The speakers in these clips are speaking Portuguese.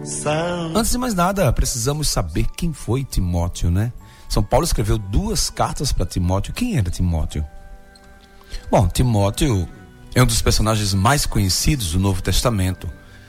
Antes de mais nada, precisamos saber quem foi Timóteo, né? São Paulo escreveu 2 cartas para Timóteo. Quem era Timóteo? Bom, Timóteo é um dos personagens mais conhecidos do Novo Testamento.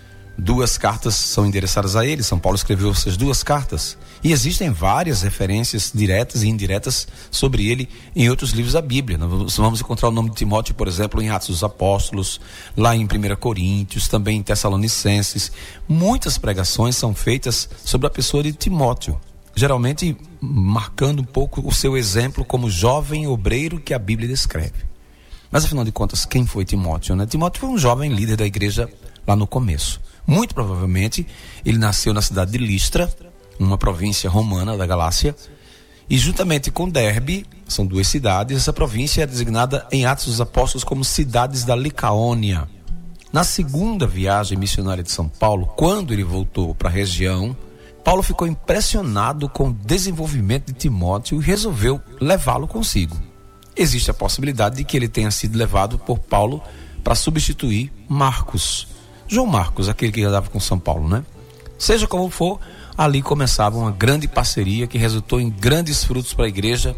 2 cartas são endereçadas a ele. São Paulo escreveu essas 2 cartas. E existem várias referências diretas e indiretas sobre ele em outros livros da Bíblia. Nós vamos encontrar o nome de Timóteo, por exemplo, em Atos dos Apóstolos, lá em 1 Coríntios, também em Tessalonicenses. Muitas pregações são feitas sobre a pessoa de Timóteo, geralmente marcando um pouco o seu exemplo como jovem obreiro que a Bíblia descreve. Mas afinal de contas, quem foi Timóteo, né? Timóteo foi um jovem líder da igreja lá no começo. Muito provavelmente ele nasceu na cidade de Listra, uma província romana da Galácia, e juntamente com Derbe, são 2 cidades, essa província é designada em Atos dos Apóstolos como cidades da Licaônia. Na segunda viagem missionária de São Paulo, quando ele voltou para a região, Paulo ficou impressionado com o desenvolvimento de Timóteo e resolveu levá-lo consigo. Existe a possibilidade de que ele tenha sido levado por Paulo para substituir Marcos. João Marcos, aquele que andava com São Paulo, né? Seja como for, ali começava uma grande parceria que resultou em grandes frutos para a igreja.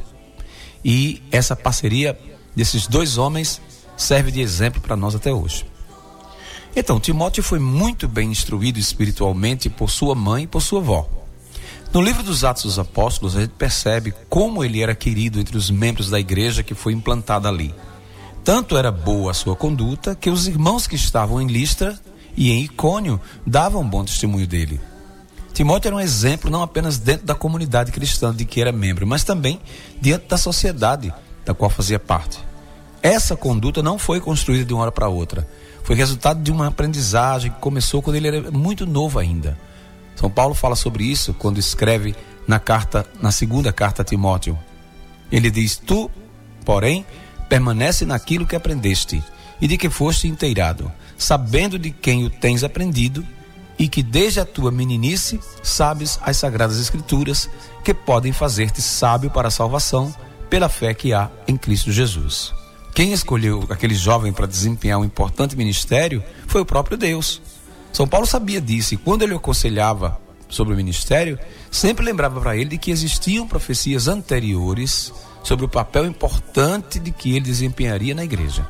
E essa parceria desses 2 homens serve de exemplo para nós até hoje. Então, Timóteo foi muito bem instruído espiritualmente por sua mãe e por sua avó. No livro dos Atos dos Apóstolos, a gente percebe como ele era querido entre os membros da igreja que foi implantada ali. Tanto era boa a sua conduta que os irmãos que estavam em Listra e em Icônio davam bom testemunho dele. Timóteo era um exemplo não apenas dentro da comunidade cristã de que era membro, mas também diante da sociedade da qual fazia parte. Essa conduta não foi construída de uma hora para outra. Foi resultado de uma aprendizagem que começou quando ele era muito novo ainda. São Paulo fala sobre isso quando escreve na segunda carta a Timóteo. Ele diz: tu, porém, permanece naquilo que aprendeste e de que foste inteirado, sabendo de quem o tens aprendido e que desde a tua meninice sabes as sagradas escrituras que podem fazer-te sábio para a salvação pela fé que há em Cristo Jesus. Quem escolheu aquele jovem para desempenhar um importante ministério foi o próprio Deus. São Paulo sabia disso e quando ele o aconselhava sobre o ministério, sempre lembrava para ele de que existiam profecias anteriores sobre o papel importante de que ele desempenharia na igreja.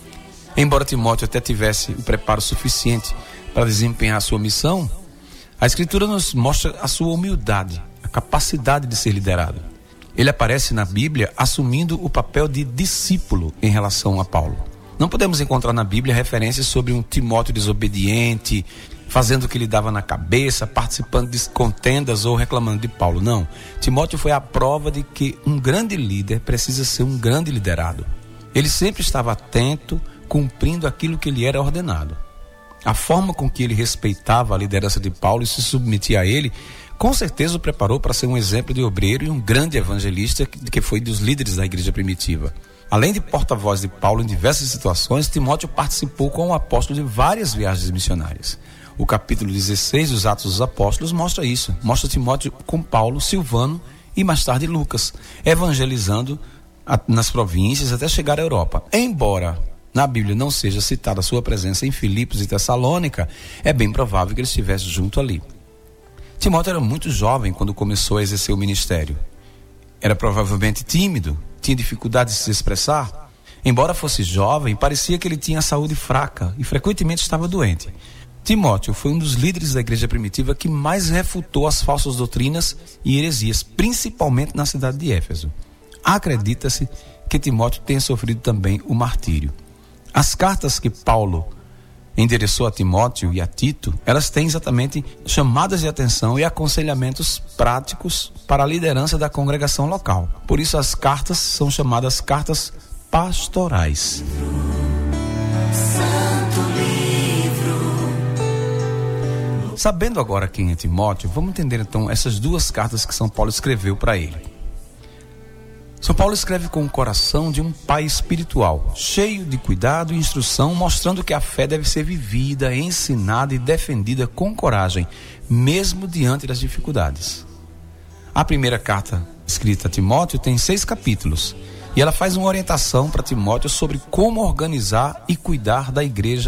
Embora Timóteo até tivesse o preparo suficiente para desempenhar a sua missão, a Escritura nos mostra a sua humildade, a capacidade de ser liderado. Ele aparece na Bíblia assumindo o papel de discípulo em relação a Paulo. Não podemos encontrar na Bíblia referências sobre um Timóteo desobediente, fazendo o que lhe dava na cabeça, participando de contendas ou reclamando de Paulo. Não. Timóteo foi a prova de que um grande líder precisa ser um grande liderado. Ele sempre estava atento, cumprindo aquilo que lhe era ordenado. A forma com que ele respeitava a liderança de Paulo e se submetia a ele, com certeza o preparou para ser um exemplo de obreiro e um grande evangelista que foi dos líderes da igreja primitiva. Além de porta-voz de Paulo em diversas situações, Timóteo participou com o apóstolo de várias viagens missionárias. O capítulo 16 dos Atos dos Apóstolos mostra isso. Mostra Timóteo com Paulo, Silvano e mais tarde Lucas, evangelizando nas províncias até chegar à Europa. Embora na Bíblia não seja citada a sua presença em Filipos e Tessalônica, é bem provável que ele estivesse junto ali. Timóteo era muito jovem quando começou a exercer o ministério. Era provavelmente tímido, tinha dificuldade de se expressar. Embora fosse jovem, parecia que ele tinha a saúde fraca e frequentemente estava doente. Timóteo foi um dos líderes da igreja primitiva que mais refutou as falsas doutrinas e heresias, principalmente na cidade de Éfeso. Acredita-se que Timóteo tenha sofrido também o martírio. As cartas que Paulo endereçou a Timóteo e a Tito, elas têm exatamente chamadas de atenção e aconselhamentos práticos para a liderança da congregação local. Por isso as cartas são chamadas cartas pastorais. Santo Livro. Sabendo agora quem é Timóteo, vamos entender então essas 2 cartas que São Paulo escreveu para ele. São Paulo escreve com o coração de um pai espiritual, cheio de cuidado e instrução, mostrando que a fé deve ser vivida, ensinada e defendida com coragem, mesmo diante das dificuldades. A primeira carta escrita a Timóteo tem 6 capítulos, e ela faz uma orientação para Timóteo sobre como organizar e cuidar da igreja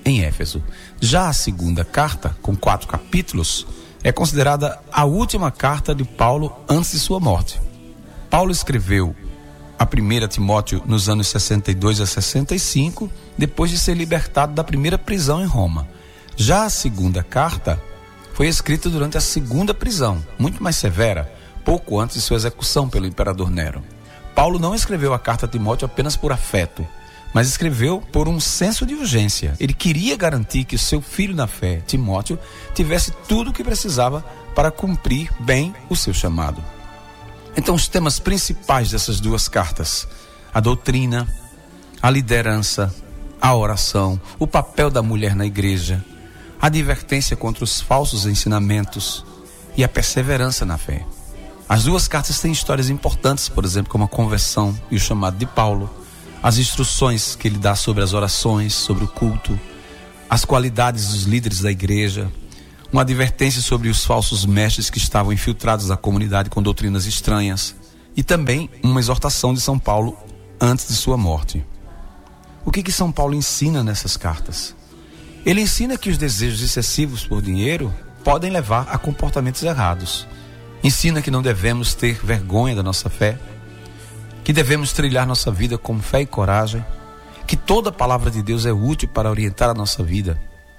em Éfeso. Já a segunda carta, com 4 capítulos, é considerada a última carta de Paulo antes de sua morte. Paulo escreveu a 1 Timóteo nos anos 62 a 65, depois de ser libertado da primeira prisão em Roma. Já a segunda carta foi escrita durante a segunda prisão, muito mais severa, pouco antes de sua execução pelo imperador Nero. Paulo não escreveu a carta a Timóteo apenas por afeto, mas escreveu por um senso de urgência. Ele queria garantir que o seu filho na fé, Timóteo, tivesse tudo o que precisava para cumprir bem o seu chamado. Então, os temas principais dessas 2 cartas: a doutrina, a liderança, a oração, o papel da mulher na igreja, a advertência contra os falsos ensinamentos e a perseverança na fé. As 2 cartas têm histórias importantes, por exemplo, como a conversão e o chamado de Paulo, as instruções que ele dá sobre as orações, sobre o culto, as qualidades dos líderes da igreja, uma advertência sobre os falsos mestres que estavam infiltrados na comunidade com doutrinas estranhas e também uma exortação de São Paulo antes de sua morte. O que São Paulo ensina nessas cartas? Ele ensina que os desejos excessivos por dinheiro podem levar a comportamentos errados. Ensina que não devemos ter vergonha da nossa fé, que devemos trilhar nossa vida com fé e coragem, que toda a palavra de Deus é útil para orientar a nossa vida.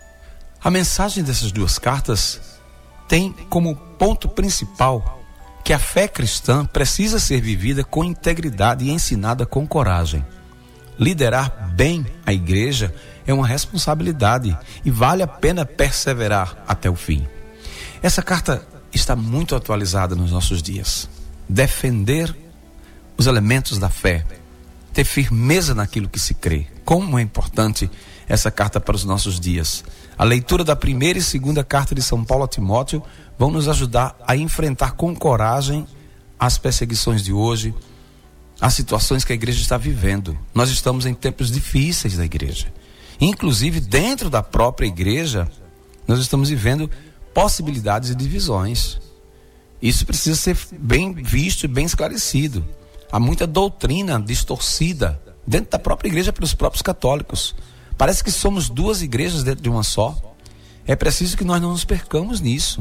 A mensagem dessas 2 cartas tem como ponto principal que a fé cristã precisa ser vivida com integridade e ensinada com coragem. Liderar bem a igreja é uma responsabilidade e vale a pena perseverar até o fim. Essa carta está muito atualizada nos nossos dias. Defender os elementos da fé, ter firmeza naquilo que se crê. Como é importante essa carta para os nossos dias. A leitura da 1ª e 2ª carta de São Paulo a Timóteo vão nos ajudar a enfrentar com coragem as perseguições de hoje, as situações que a igreja está vivendo. Nós estamos em tempos difíceis da igreja. Inclusive, dentro da própria igreja, nós estamos vivendo possibilidades de divisões. Isso precisa ser bem visto e bem esclarecido. Há muita doutrina distorcida dentro da própria igreja pelos próprios católicos. Parece que somos 2 igrejas dentro de uma só. É preciso que nós não nos percamos nisso.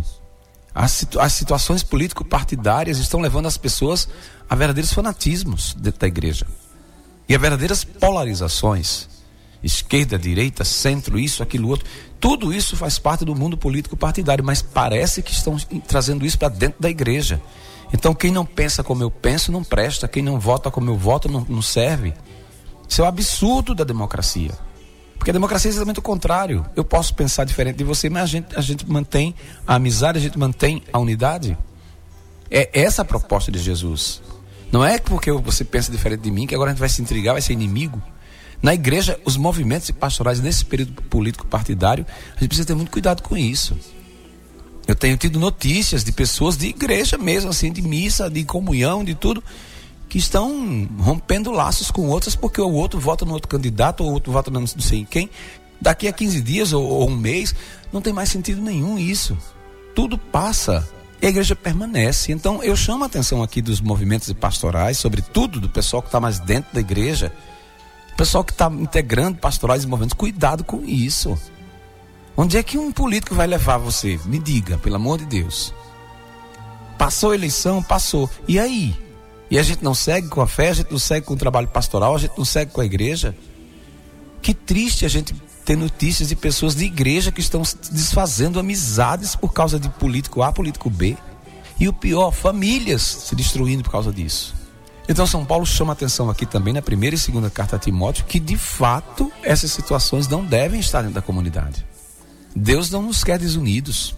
As situações político-partidárias estão levando as pessoas a verdadeiros fanatismos dentro da igreja. E a verdadeiras polarizações. Esquerda, direita, centro, isso, aquilo, outro. Tudo isso faz parte do mundo político-partidário, mas parece que estão trazendo isso para dentro da igreja. Então, quem não pensa como eu penso não presta. Quem não vota como eu voto não serve. Isso é o absurdo da democracia. Porque a democracia é exatamente o contrário. Eu posso pensar diferente de você, mas a gente mantém a amizade, a gente mantém a unidade. É essa a proposta de Jesus. Não é porque você pensa diferente de mim que agora a gente vai se intrigar, vai ser inimigo. Na igreja, os movimentos pastorais nesse período político partidário, a gente precisa ter muito cuidado com isso. Eu tenho tido notícias de pessoas de igreja mesmo, assim, de missa, de comunhão, de tudo, que estão rompendo laços com outras porque o outro vota no outro candidato, ou o outro vota não sei em quem. Daqui a 15 dias ou um mês, não tem mais sentido nenhum isso. Tudo passa e a igreja permanece. Então eu chamo a atenção aqui dos movimentos pastorais, sobretudo do pessoal que está mais dentro da igreja, o pessoal que está integrando pastorais e movimentos. Cuidado com isso. Onde é que um político vai levar você? Me diga, pelo amor de Deus. Passou a eleição, passou. E aí? E a gente não segue com a fé, a gente não segue com o trabalho pastoral, a gente não segue com a igreja. Que triste a gente ter notícias de pessoas de igreja que estão desfazendo amizades por causa de político A, político B. E o pior, famílias se destruindo por causa disso. Então São Paulo chama a atenção aqui também na 1ª e 2ª carta a Timóteo que de fato essas situações não devem estar dentro da comunidade. Deus não nos quer desunidos.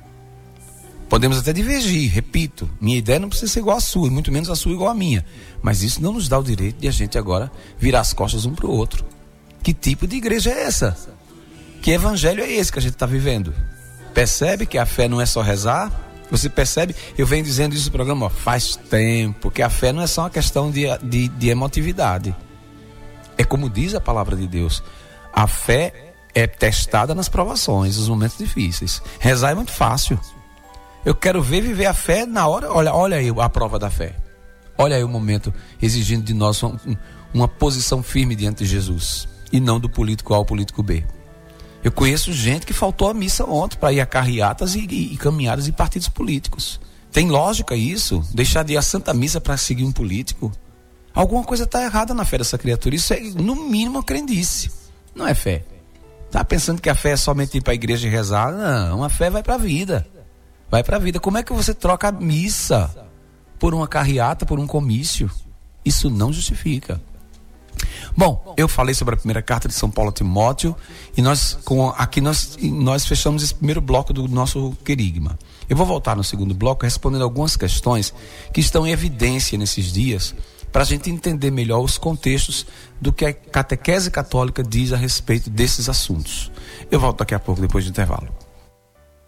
Podemos até divergir, repito, minha ideia não precisa ser igual à sua, e muito menos a sua igual à minha, mas isso não nos dá o direito de a gente agora virar as costas um para o outro. Que tipo de igreja é essa? Que evangelho é esse que a gente está vivendo? Percebe que a fé não é só rezar? Você percebe? Eu venho dizendo isso no programa faz tempo, que a fé não é só uma questão de emotividade. É como diz a palavra de Deus, a fé é testada nas provações, nos momentos difíceis. Rezar é muito fácil. Eu quero viver a fé na hora. Olha aí a prova da fé. Olha aí o momento exigindo de nós uma posição firme diante de Jesus. E não do político A ao político B. Eu conheço gente que faltou à missa ontem para ir a carreatas e caminhadas de partidos políticos. Tem lógica isso? Deixar de ir à Santa Missa para seguir um político? Alguma coisa está errada na fé dessa criatura. Isso é, no mínimo, uma crendice. Não é fé. Tá pensando que a fé é somente ir para a igreja e rezar? Não, a fé vai para a vida. Vai para a vida. Como é que você troca a missa por uma carreata, por um comício? Isso não justifica. Bom, eu falei sobre a primeira carta de São Paulo a Timóteo e nós fechamos esse primeiro bloco do nosso querigma. Eu vou voltar no segundo bloco respondendo algumas questões que estão em evidência nesses dias para a gente entender melhor os contextos do que a catequese católica diz a respeito desses assuntos. Eu volto daqui a pouco, depois do intervalo.